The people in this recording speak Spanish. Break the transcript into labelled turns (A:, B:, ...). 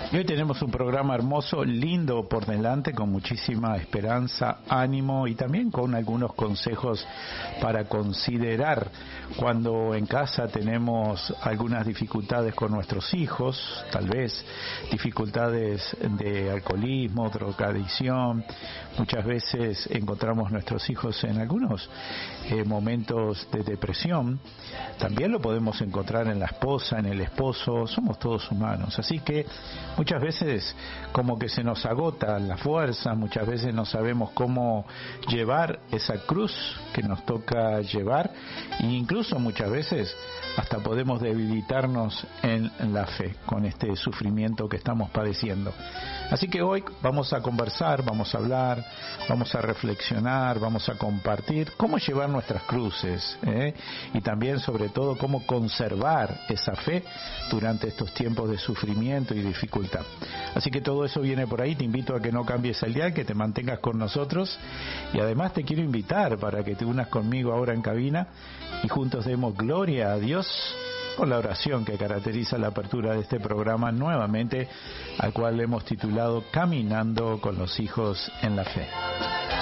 A: Y hoy tenemos un programa hermoso, lindo por delante, con muchísima esperanza, ánimo y también con algunos consejos para considerar cuando en casa tenemos algunas dificultades con nuestros hijos, tal vez dificultades de alcoholismo, drogadicción. Muchas veces encontramos nuestros hijos en algunos momentos de depresión. También lo podemos encontrar en la esposa, en el esposo. Somos todos humanos, así que muchas veces como que se nos agota la fuerza, muchas veces no sabemos cómo llevar esa cruz que nos toca llevar, e incluso muchas veces hasta podemos debilitarnos en la fe con este sufrimiento que estamos padeciendo. Así que hoy vamos a conversar, vamos a hablar, vamos a reflexionar, vamos a compartir cómo llevar nuestras cruces, y también sobre todo cómo conservar esa fe durante estos tiempos de sufrimiento y dificultad. Así que todo eso viene por ahí. Te invito a que no cambies el dial, que te mantengas con nosotros, y además te quiero invitar para que te unas conmigo ahora en cabina y juntos demos gloria a Dios con la oración que caracteriza la apertura de este programa nuevamente, al cual hemos titulado Caminando con los hijos en la fe.